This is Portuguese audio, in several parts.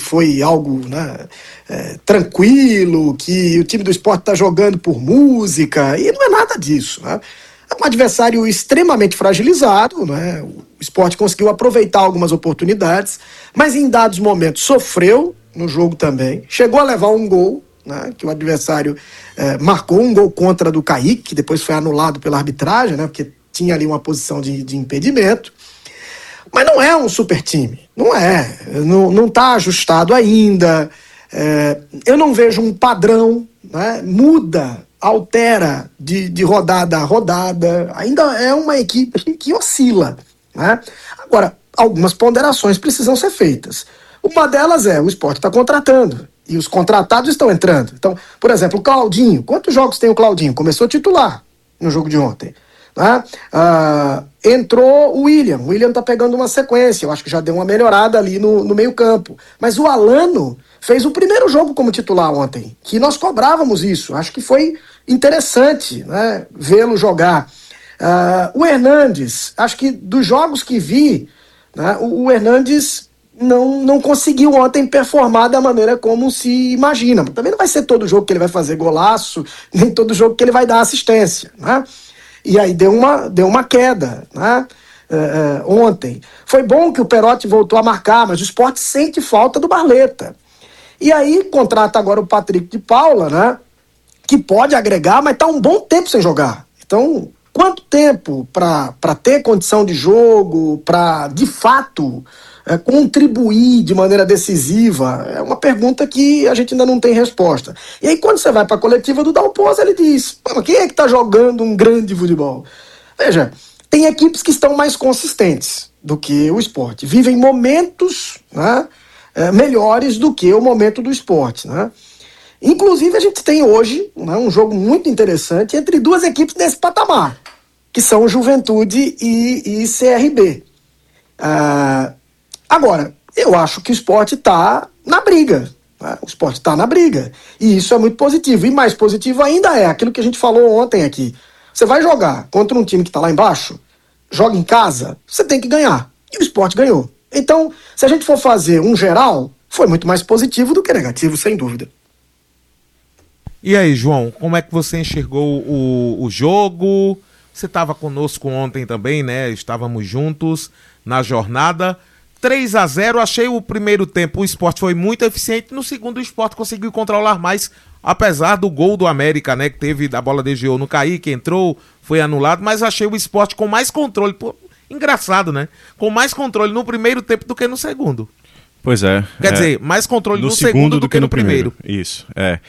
foi algo, né, tranquilo, que o time do Sport está jogando por música, e não é nada disso, né? É um adversário extremamente fragilizado, né? O Sport conseguiu aproveitar algumas oportunidades, mas em dados momentos sofreu no jogo também, chegou a levar um gol, né, que o adversário marcou um gol contra do Kaique, que depois foi anulado pela arbitragem, né, porque tinha ali uma posição de impedimento. Mas não é um super time, não está ajustado ainda, eu não vejo um padrão, né, muda, altera de rodada a rodada, ainda é uma equipe que oscila, né? Agora, algumas ponderações precisam ser feitas. Uma delas o Sport está contratando, e os contratados estão entrando. Então, por exemplo, o Claudinho, quantos jogos tem o Claudinho? Começou titular no jogo de ontem. Né? Entrou o William tá pegando uma sequência, eu acho que já deu uma melhorada ali no meio campo, mas o Alano fez o primeiro jogo como titular ontem, que nós cobrávamos isso, acho que foi interessante, né, vê-lo jogar. O Hernandes, acho que dos jogos que vi, né, o Hernandes não conseguiu ontem performar da maneira como se imagina, também não vai ser todo jogo que ele vai fazer golaço, nem todo jogo que ele vai dar assistência, né? E aí deu uma queda, né? Ontem. Foi bom que o Perotti voltou a marcar, mas o Sport sente falta do Barleta. E aí contrata agora o Patrick de Paula, né? Que pode agregar, mas está um bom tempo sem jogar. Então, quanto tempo para ter condição de jogo, para de fato contribuir de maneira decisiva? É uma pergunta que a gente ainda não tem resposta. E aí quando você vai para a coletiva do Dalpozo, ele diz, quem é que está jogando um grande futebol? Veja, tem equipes que estão mais consistentes do que o Sport, vivem momentos, né, melhores do que o momento do Sport, né? Inclusive a gente tem hoje, né, um jogo muito interessante entre duas equipes desse patamar, que são Juventude e CRB. Agora, eu acho que o Sport está na briga. Né? O Sport está na briga. E isso é muito positivo. E mais positivo ainda é aquilo que a gente falou ontem aqui. Você vai jogar contra um time que está lá embaixo, joga em casa, você tem que ganhar. E o Sport ganhou. Então, se a gente for fazer um geral, foi muito mais positivo do que negativo, sem dúvida. E aí, João, como é que você enxergou o jogo? Você estava conosco ontem também, né? Estávamos juntos na jornada. 3-0, achei o primeiro tempo, o Sport foi muito eficiente, no segundo o Sport conseguiu controlar mais, apesar do gol do América, né, que teve da bola desviou no Kaique, entrou, foi anulado, mas achei o Sport com mais controle, engraçado, né, com mais controle no primeiro tempo do que no segundo. Pois é. Quer dizer, mais controle no segundo do que no primeiro. Isso,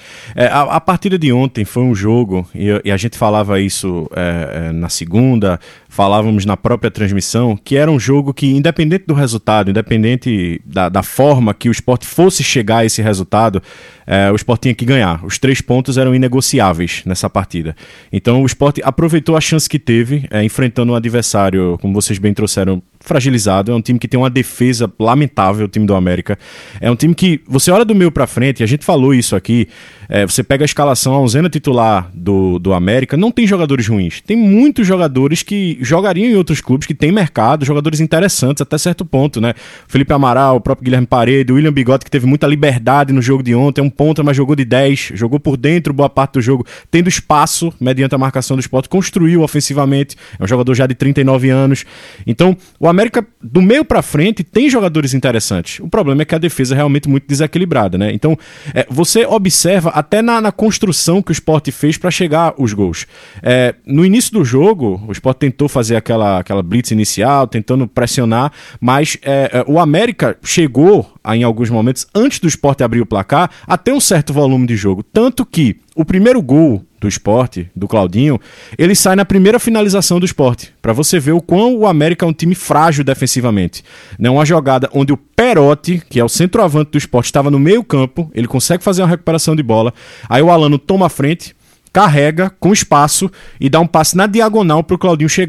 a partida de ontem foi um jogo, e a gente falava isso na segunda, falávamos na própria transmissão, que era um jogo que, independente do resultado, independente da forma que o Sport fosse chegar a esse resultado, o Sport tinha que ganhar. Os 3 pontos eram inegociáveis nessa partida. Então o Sport aproveitou a chance que teve, enfrentando um adversário, como vocês bem trouxeram, fragilizado. É um time que tem uma defesa lamentável, o time do América. É um time que, você olha do meio pra frente, e a gente falou isso aqui, você pega a escalação, a onzena titular do América, não tem jogadores ruins. Tem muitos jogadores que jogariam em outros clubes, que tem mercado, jogadores interessantes até certo ponto, né? Felipe Amaral, o próprio Guilherme Paredes, o William Bigode, que teve muita liberdade no jogo de ontem, é um ponta, mas jogou de 10, jogou por dentro boa parte do jogo, tendo espaço, mediante a marcação do Sport, construiu ofensivamente, é um jogador já de 39 anos. Então, o América, do meio pra frente, tem jogadores interessantes. O problema é que a defesa é realmente muito desequilibrada, né? Então, você observa até na construção que o Sport fez para chegar aos gols. No início do jogo, o Sport tentou fazer aquela blitz inicial, tentando pressionar, mas o América chegou, em alguns momentos, antes do Sport abrir o placar, a ter um certo volume de jogo. Tanto que o primeiro gol do Sport, do Claudinho, ele sai na primeira finalização do Sport, para você ver o quão o América é um time frágil defensivamente. Uma jogada onde o Perotti, que é o centroavante do Sport, estava no meio campo, ele consegue fazer uma recuperação de bola, aí o Alano toma a frente, carrega com espaço e dá um passe na diagonal para o Claudinho chegar,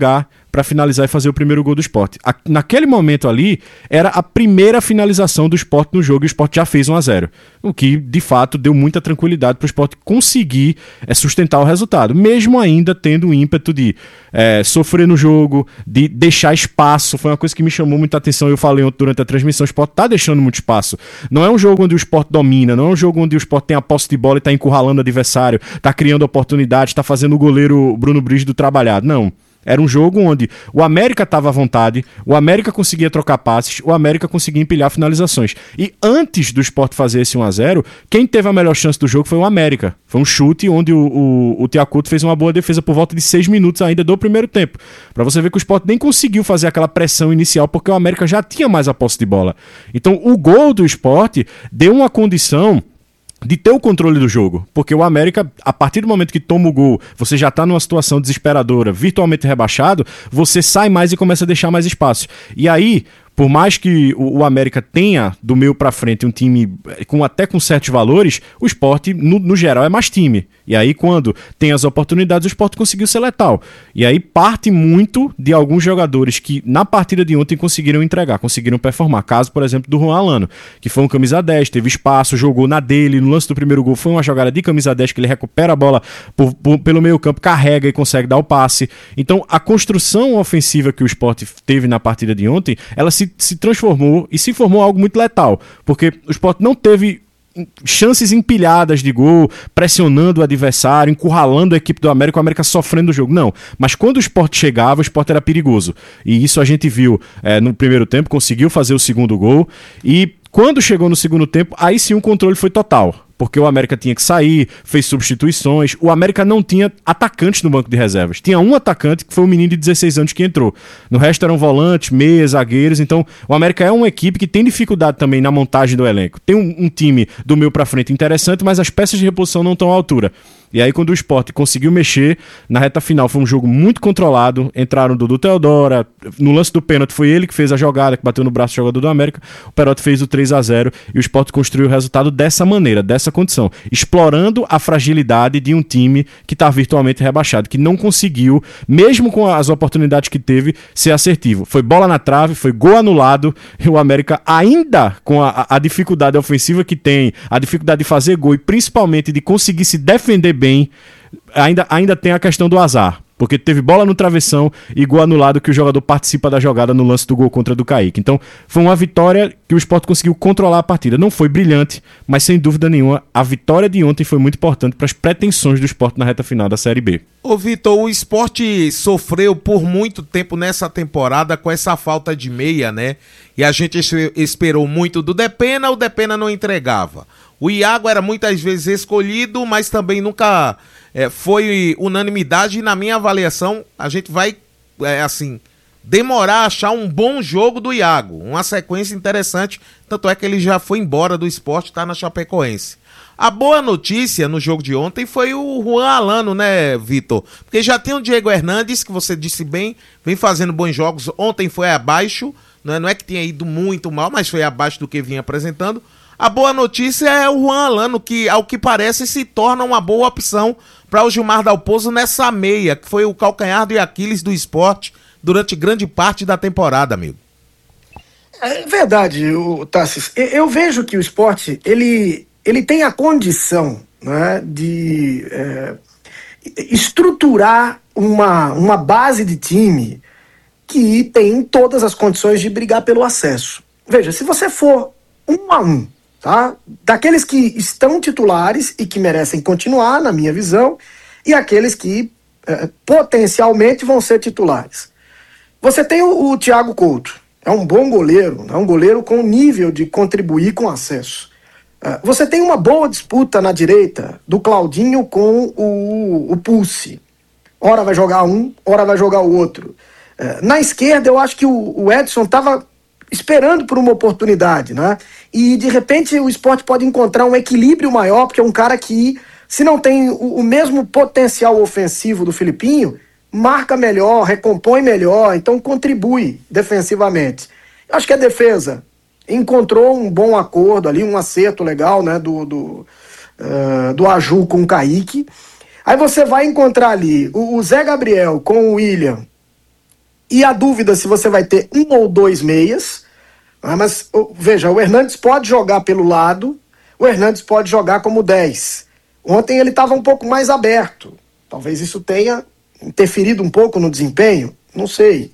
para finalizar e fazer o primeiro gol do Sport. Naquele momento ali, era a primeira finalização do Sport no jogo e o Sport já fez 1-0. O que, de fato, deu muita tranquilidade para o Sport conseguir sustentar o resultado, mesmo ainda tendo o ímpeto de sofrer no jogo, de deixar espaço. Foi uma coisa que me chamou muita atenção, eu falei ontem durante a transmissão, o Sport tá deixando muito espaço. Não é um jogo onde o Sport domina, não é um jogo onde o Sport tem a posse de bola e tá encurralando o adversário, tá criando oportunidades, tá fazendo o goleiro Bruno Brígido trabalhar. Não. Era um jogo onde o América estava à vontade, o América conseguia trocar passes, o América conseguia empilhar finalizações. E antes do Sport fazer esse 1-0, quem teve a melhor chance do jogo foi o América. Foi um chute onde o Thiago fez uma boa defesa por volta de 6 minutos ainda do primeiro tempo. Para você ver que o Sport nem conseguiu fazer aquela pressão inicial porque o América já tinha mais a posse de bola. Então o gol do Sport deu uma condição de ter o controle do jogo, porque o América, a partir do momento que toma o gol, você já tá numa situação desesperadora, virtualmente rebaixado, você sai mais e começa a deixar mais espaço. E aí, por mais que o América tenha do meio pra frente um time até com certos valores, o Sport, no geral, é mais time. E aí, quando tem as oportunidades, o Sport conseguiu ser letal. E aí parte muito de alguns jogadores que, na partida de ontem, conseguiram entregar, conseguiram performar. Caso, por exemplo, do Juan Alano, que foi um camisa 10, teve espaço, jogou na dele, no lance do primeiro gol foi uma jogada de camisa 10, que ele recupera a bola pelo meio campo, carrega e consegue dar o passe. Então, a construção ofensiva que o Sport teve na partida de ontem, ela se transformou e se formou algo muito letal, porque o Sport não teve chances empilhadas de gol, pressionando o adversário, encurralando a equipe do América, o América sofrendo o jogo. Não, mas quando o Sport chegava, o Sport era perigoso. E isso a gente viu no primeiro tempo, conseguiu fazer o segundo gol. E quando chegou no segundo tempo, aí sim o controle foi total. Porque o América tinha que sair, fez substituições. O América não tinha atacantes no banco de reservas. Tinha um atacante, que foi um menino de 16 anos que entrou. No resto eram volantes, meias, zagueiros. Então, o América é uma equipe que tem dificuldade também na montagem do elenco. Tem um time do meio pra frente interessante, mas as peças de reposição não estão à altura. E aí, quando o Sport conseguiu mexer, na reta final foi um jogo muito controlado. Entraram Dudu Teodora. No lance do pênalti foi ele que fez a jogada, que bateu no braço do jogador do América. O Perotti fez o 3-0 e o Sport construiu o resultado dessa maneira, dessa condição. Explorando a fragilidade de um time que está virtualmente rebaixado, que não conseguiu, mesmo com as oportunidades que teve, ser assertivo. Foi bola na trave, foi gol anulado. E o América, ainda com a dificuldade ofensiva que tem, a dificuldade de fazer gol e principalmente de conseguir se defender bem, ainda tem a questão do azar, porque teve bola no travessão e gol anulado que o jogador participa da jogada no lance do gol contra do Kaique. Então foi uma vitória que o Sport conseguiu controlar a partida. Não foi brilhante, mas sem dúvida nenhuma a vitória de ontem foi muito importante para as pretensões do Sport na reta final da Série B. Ô Vitor, o Sport sofreu por muito tempo nessa temporada com essa falta de meia, né? E a gente esperou muito do Depena, o Depena não entregava. O Iago era muitas vezes escolhido, mas também nunca foi unanimidade. E na minha avaliação, a gente vai, demorar a achar um bom jogo do Iago. Uma sequência interessante, tanto é que ele já foi embora do Sport, está na Chapecoense. A boa notícia no jogo de ontem foi o Juan Alano, né, Vitor? Porque já tem o Diego Hernandes, que você disse bem, vem fazendo bons jogos. Ontem foi abaixo, não é que tenha ido muito mal, mas foi abaixo do que vinha apresentando. A boa notícia é o Juan Alano, que, ao que parece, se torna uma boa opção para o Gilmar Dalpozo nessa meia, que foi o calcanhar de Aquiles do Sport durante grande parte da temporada, amigo. É verdade, Tassis. Eu vejo que o Sport, ele tem a condição, né, de estruturar uma base de time que tem todas as condições de brigar pelo acesso. Veja, se você for 1-1, tá? Daqueles que estão titulares e que merecem continuar, na minha visão, e aqueles que potencialmente vão ser titulares. Você tem o Thiago Couto, é um bom goleiro, é um goleiro com nível de contribuir com acesso. Você tem uma boa disputa na direita do Claudinho com o Pulse. Ora vai jogar um, ora vai jogar o outro. Na esquerda, eu acho que o Edson estava esperando por uma oportunidade, né? E de repente o Sport pode encontrar um equilíbrio maior, porque é um cara que, se não tem o mesmo potencial ofensivo do Filipinho, marca melhor, recompõe melhor, então contribui defensivamente. Eu acho que a defesa encontrou um bom acordo ali, um acerto legal, né, do Aju com o Kaique. Aí você vai encontrar ali o Zé Gabriel com o William, e a dúvida se você vai ter um ou dois meias. Mas, veja, o Hernandes pode jogar pelo lado, o Hernandes pode jogar como 10. Ontem ele estava um pouco mais aberto. Talvez isso tenha interferido um pouco no desempenho, não sei.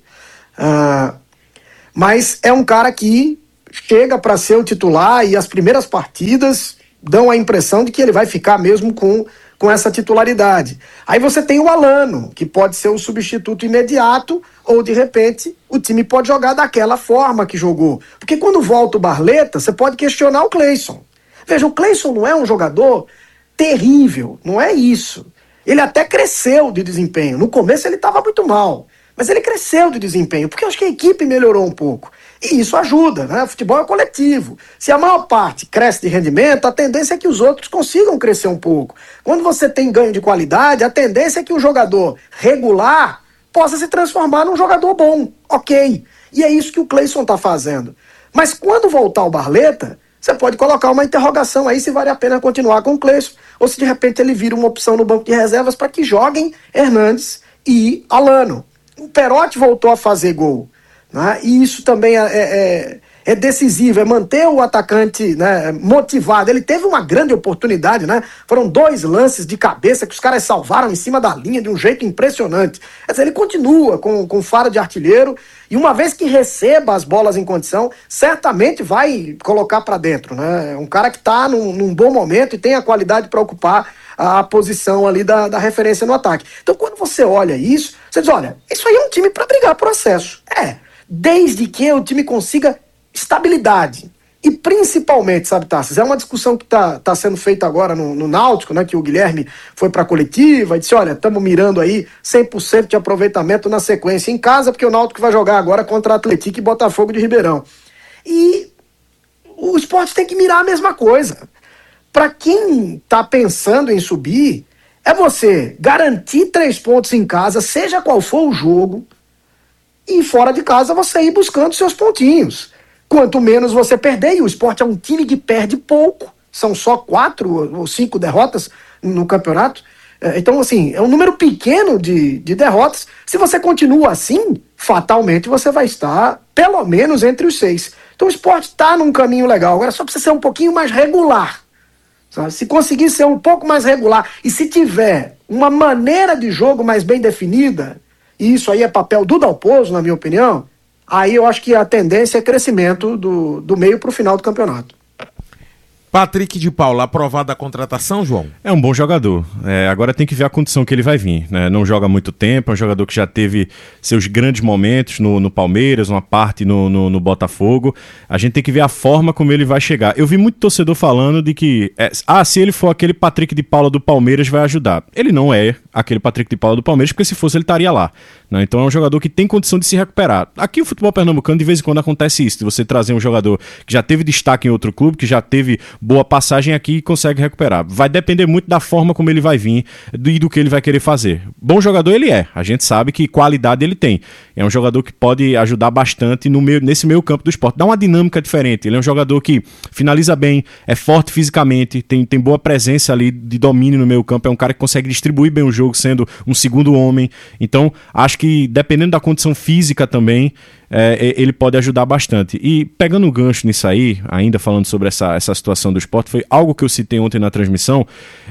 Mas é um cara que chega para ser o titular e as primeiras partidas dão a impressão de que ele vai ficar mesmo com essa titularidade. Aí você tem o Alano, que pode ser o substituto imediato, ou de repente o time pode jogar daquela forma que jogou. Porque quando volta o Barleta, você pode questionar o Cleison. Veja, o Cleison não é um jogador terrível, não é isso. Ele até cresceu de desempenho. No começo ele estava muito mal, mas ele cresceu de desempenho, porque eu acho que a equipe melhorou um pouco. E isso ajuda, né? O futebol é coletivo. Se a maior parte cresce de rendimento, a tendência é que os outros consigam crescer um pouco. Quando você tem ganho de qualidade, a tendência é que um jogador regular possa se transformar num jogador bom. Ok. E é isso que o Cleison está fazendo. Mas quando voltar o Barleta, você pode colocar uma interrogação aí se vale a pena continuar com o Cleison, ou se de repente ele vira uma opção no banco de reservas para que joguem Hernandes e Alano. O Perotti voltou a fazer gol, né? E isso também é decisivo, é manter o atacante, né, motivado. Ele teve uma grande oportunidade, né? Foram 2 lances de cabeça que os caras salvaram em cima da linha de um jeito impressionante. Quer dizer, ele continua com faro de artilheiro e uma vez que receba as bolas em condição, certamente vai colocar para dentro, né? É um cara que está num bom momento e tem a qualidade para ocupar a posição ali da referência no ataque. Então, quando você olha isso, você diz, olha, isso aí é um time para brigar por acesso. Desde que o time consiga estabilidade. E principalmente, sabe, Tarcísio, é uma discussão que tá sendo feita agora no Náutico, né, que o Guilherme foi para a coletiva e disse, olha, estamos mirando aí 100% de aproveitamento na sequência em casa, porque o Náutico vai jogar agora contra o Atlético e Botafogo de Ribeirão. E o Sport tem que mirar a mesma coisa. Para quem está pensando em subir, é você garantir 3 pontos em casa, seja qual for o jogo, e fora de casa você ir buscando seus pontinhos. Quanto menos você perder, e o Sport é um time que perde pouco, são só 4 ou 5 derrotas no campeonato. Então, assim, é um número pequeno de derrotas. Se você continua assim, fatalmente você vai estar pelo menos entre os 6. Então o Sport está num caminho legal. Agora só precisa ser um pouquinho mais regular. Se conseguir ser um pouco mais regular e se tiver uma maneira de jogo mais bem definida, e isso aí é papel do Dalpozo, na minha opinião, aí eu acho que a tendência é crescimento do meio para o final do campeonato. Patrick de Paula, aprovado a contratação, João? É um bom jogador. Agora tem que ver a condição que ele vai vir, né? Não joga há muito tempo, é um jogador que já teve seus grandes momentos no Palmeiras, uma parte no Botafogo. A gente tem que ver a forma como ele vai chegar. Eu vi muito torcedor falando de que se ele for aquele Patrick de Paula do Palmeiras, vai ajudar. Ele não é aquele Patrick de Paula do Palmeiras, porque se fosse ele estaria lá, né? Então é um jogador que tem condição de se recuperar. Aqui o futebol pernambucano, de vez em quando acontece isso, de você trazer um jogador que já teve destaque em outro clube, que já teve boa passagem aqui e consegue recuperar. Vai depender muito da forma como ele vai vir e do que ele vai querer fazer. Bom jogador ele é. A gente sabe que qualidade ele tem. É um jogador que pode ajudar bastante nesse meio campo do Sport. Dá uma dinâmica diferente. Ele é um jogador que finaliza bem, é forte fisicamente, tem boa presença ali de domínio no meio campo. É um cara que consegue distribuir bem o jogo, sendo um segundo homem. Então, acho que dependendo da condição física também, ele pode ajudar bastante. E pegando um gancho nisso aí, ainda falando sobre essa situação do Sport, foi algo que eu citei ontem na transmissão.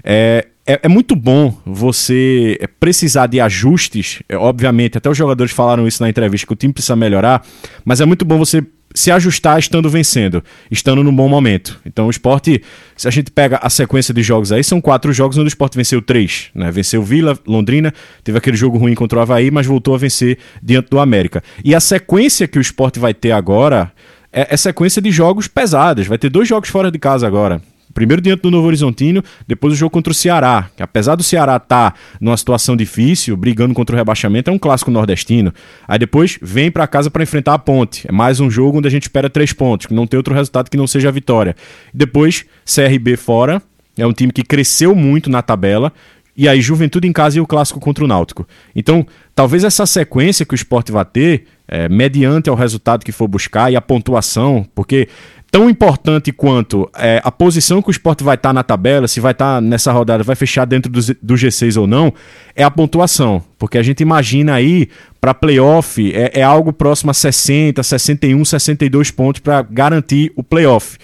É muito bom você precisar de ajustes, obviamente, até os jogadores falaram isso na entrevista, que o time precisa melhorar, mas é muito bom você se ajustar estando vencendo, estando num bom momento. Então o Sport, se a gente pega a sequência de jogos aí, são 4 jogos onde o Sport venceu 3, né? Venceu Vila, Londrina, teve aquele jogo ruim contra o Avaí, mas voltou a vencer diante do América. E a sequência que o Sport vai ter agora é sequência de jogos pesados, vai ter 2 jogos fora de casa agora. Primeiro diante do Novo Horizontino, depois o jogo contra o Ceará, que apesar do Ceará estar numa situação difícil, brigando contra o rebaixamento, é um clássico nordestino. Aí depois vem para casa para enfrentar a Ponte. É mais um jogo onde a gente espera 3 pontos, que não tem outro resultado que não seja a vitória. Depois, CRB fora, é um time que cresceu muito na tabela, e aí Juventude em casa e o clássico contra o Náutico. Então, talvez essa sequência que o Sport vai ter, mediante ao resultado que for buscar e a pontuação, porque tão importante quanto a posição que o Sport vai estar na tabela, se vai estar nessa rodada, vai fechar dentro do G6 ou não, é a pontuação. Porque a gente imagina aí, para playoff, é algo próximo a 60, 61, 62 pontos para garantir o playoff.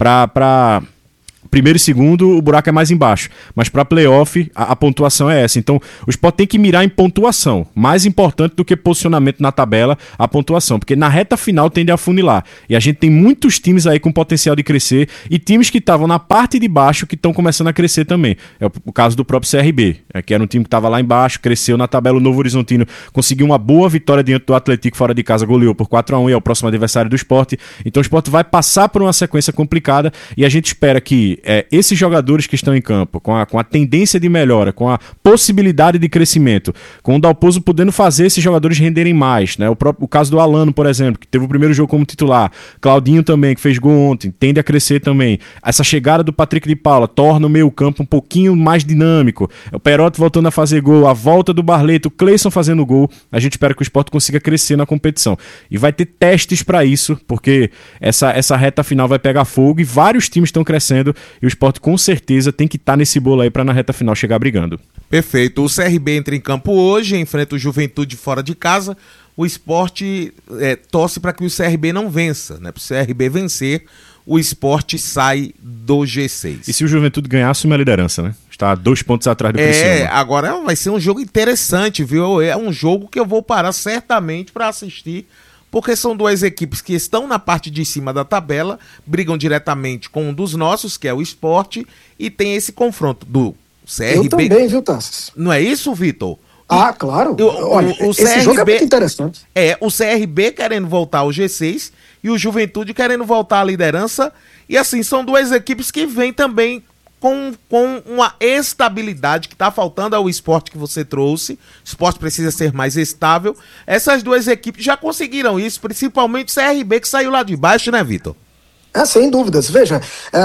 Para primeiro e segundo, o buraco é mais embaixo. Mas para playoff, a pontuação é essa. Então, o Sport tem que mirar em pontuação. Mais importante do que posicionamento na tabela, a pontuação. Porque na reta final tende a afunilar. E a gente tem muitos times aí com potencial de crescer e times que estavam na parte de baixo que estão começando a crescer também. É o caso do próprio CRB, que era um time que estava lá embaixo, cresceu na tabela. O Novo Horizontino conseguiu uma boa vitória diante do Atlético fora de casa, goleou por 4-1 e é o próximo adversário do Sport. Então o Sport vai passar por uma sequência complicada e a gente espera que esses jogadores que estão em campo, com a tendência de melhora, com a possibilidade de crescimento, com o Dalpozo podendo fazer esses jogadores renderem mais, né? O caso do Alano, por exemplo, que teve o primeiro jogo como titular, Claudinho também, que fez gol ontem, tende a crescer também. Essa chegada do Patrick de Paula torna o meio campo um pouquinho mais dinâmico. O Perotti voltando a fazer gol, a volta do Barleto, o Cleison fazendo gol. A gente espera que o Sport consiga crescer na competição. E vai ter testes para isso, porque essa reta final vai pegar fogo e vários times estão crescendo. E o Sport com certeza tem que estar nesse bolo aí para na reta final chegar brigando. Perfeito. O CRB entra em campo hoje, enfrenta o Juventude fora de casa. O Sport torce para que o CRB não vença, né? Para o CRB vencer, o Sport sai do G6. E se o Juventude ganhar, assume a liderança, né? Está a 2 pontos atrás do Criciúma. Agora vai ser um jogo interessante, viu? É um jogo que eu vou parar certamente para assistir, porque são duas equipes que estão na parte de cima da tabela, brigam diretamente com um dos nossos, que é o Sport, e tem esse confronto do CRB. Eu também, viu, Tassis? Não é isso, Vitor? Claro. Olha, esse jogo é muito interessante. O CRB querendo voltar ao G6 e o Juventude querendo voltar à liderança. E assim, são duas equipes que vêm também com uma estabilidade que está faltando ao Sport que você trouxe. O Sport precisa ser mais estável. Essas duas equipes já conseguiram isso, principalmente o CRB que saiu lá de baixo, né, Vitor? Sem dúvidas. Veja,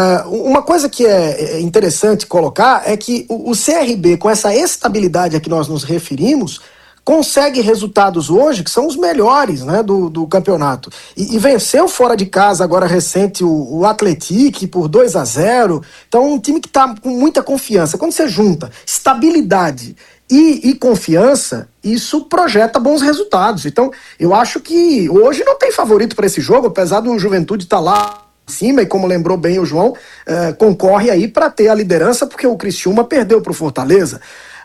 uma coisa que é interessante colocar é que o CRB, com essa estabilidade a que nós nos referimos, consegue resultados hoje que são os melhores, né, do campeonato. E venceu fora de casa, agora recente, o Atlético por 2-0. Então, um time que está com muita confiança. Quando você junta estabilidade e confiança, isso projeta bons resultados. Então, eu acho que hoje não tem favorito para esse jogo, apesar do Juventude estar lá em cima, e como lembrou bem o João, concorre aí para ter a liderança, porque o Criciúma perdeu para o Fortaleza.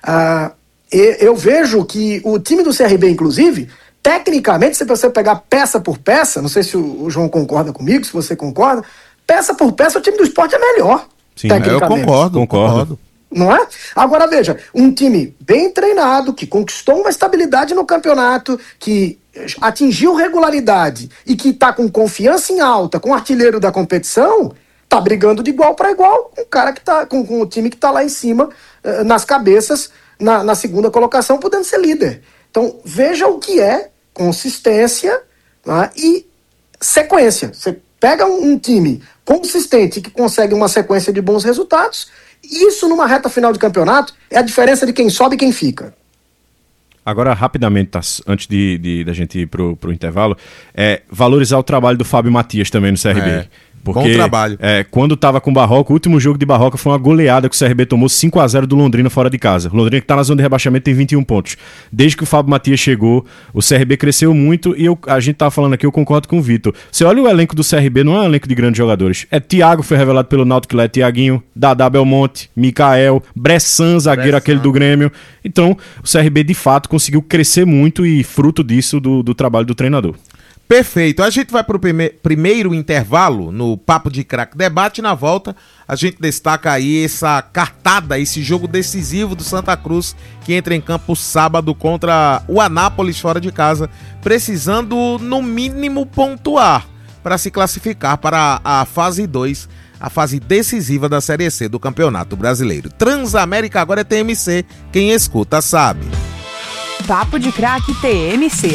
Eu vejo que o time do CRB, inclusive, tecnicamente, se você pegar peça por peça, não sei se o João concorda comigo, se você concorda, peça por peça o time do Sport é melhor. Sim, eu concordo. Não é? Agora veja, um time bem treinado, que conquistou uma estabilidade no campeonato, que atingiu regularidade e que está com confiança em alta, com o artilheiro da competição, está brigando de igual para igual com o cara que tá, com o time que está lá em cima, nas cabeças, na segunda colocação, podendo ser líder. Então veja o que é consistência, né, e sequência. Você pega um time consistente que consegue uma sequência de bons resultados. Isso numa reta final de campeonato é a diferença de quem sobe e quem fica. Agora, rapidamente, antes da gente ir pro intervalo, valorizar o trabalho do Fábio Matias também no CRB. Porque, bom trabalho. Quando estava com o Barroca, o último jogo de Barroca foi uma goleada que o CRB tomou 5-0 do Londrina fora de casa. O Londrina que está na zona de rebaixamento tem 21 pontos. Desde que o Fábio Matias chegou, o CRB cresceu muito e a gente estava falando aqui, eu concordo com o Vitor. Você olha o elenco do CRB, não é um elenco de grandes jogadores. Thiago foi revelado pelo Náutico, Thiaguinho, Dadá Belmonte, Mikael, Bressan, zagueiro aquele do Grêmio. Então, o CRB de fato conseguiu crescer muito e fruto disso do trabalho do treinador. Perfeito, a gente vai para o primeiro intervalo no Papo de Craque Debate. Na volta a gente destaca aí essa cartada, esse jogo decisivo do Santa Cruz, que entra em campo sábado contra o Anápolis fora de casa, precisando no mínimo pontuar para se classificar para a fase 2, a fase decisiva da Série C do Campeonato Brasileiro. Transamérica agora é TMC, quem escuta sabe. Papo de Craque TMC.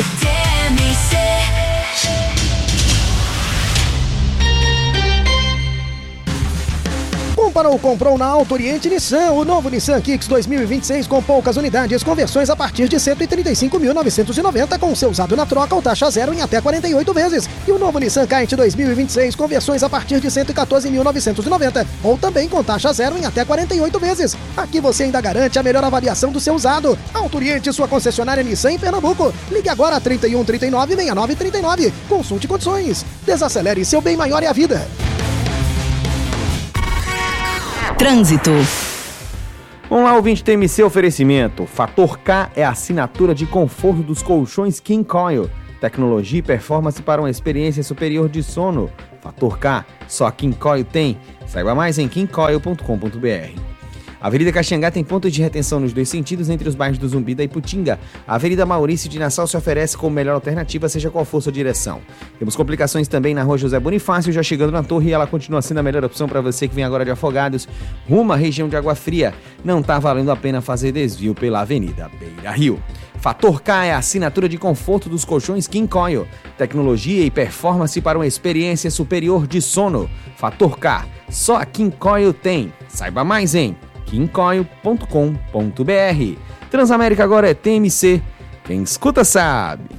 Comparou, comprou na Auto Oriente Nissan, o novo Nissan Kicks 2026 com poucas unidades, conversões a partir de 135.990 com seu usado na troca ou taxa zero em até 48 vezes. E o novo Nissan Kite 2026 com versões a partir de 114.990 ou também com taxa zero em até 48 vezes. Aqui você ainda garante a melhor avaliação do seu usado. Auto Oriente, sua concessionária Nissan em Pernambuco. Ligue agora a 3139-6939. Consulte condições. Desacelere, seu bem maior é a vida. Trânsito. Vamos lá, ouvinte TMC oferecimento. Fator K é a assinatura de conforto dos colchões King Coil. Tecnologia e performance para uma experiência superior de sono. Fator K, só a King Coil tem. Saiba mais em kingcoil.com.br. A Avenida Caxangá tem pontos de retenção nos 2 sentidos entre os bairros do Zumbi da Iputinga. A Avenida Maurício de Nassau se oferece como melhor alternativa, seja qual for sua direção. Temos complicações também na Rua José Bonifácio, já chegando na Torre, e ela continua sendo a melhor opção para você que vem agora de Afogados, rumo à região de Água Fria. Não está valendo a pena fazer desvio pela Avenida Beira Rio. Fator K é a assinatura de conforto dos colchões King Coil. Tecnologia e performance para uma experiência superior de sono. Fator K, só a King Coil tem. Saiba mais em kingcoil.com.br. Transamérica agora é TMC. Quem escuta sabe.